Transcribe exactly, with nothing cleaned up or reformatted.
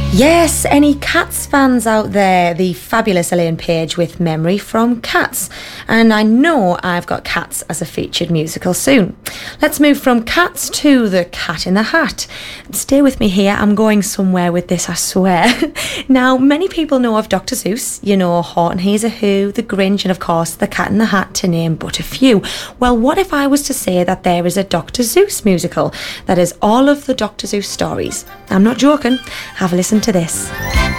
Yes, any Cats fans out there, the fabulous Elaine Page with Memory from Cats. And I know I've got Cats as a featured musical soon. Let's move from Cats to the Cat in the Hat. Stay with me here, I'm going somewhere with this, I swear. Now, many people know of Doctor Seuss, you know, Horton Hears a Who, The Grinch, and of course, The Cat in the Hat, to name but a few. Well, what if I was to say that there is a Doctor Seuss musical that is all of the Doctor Seuss stories? I'm not joking, have a listen to this.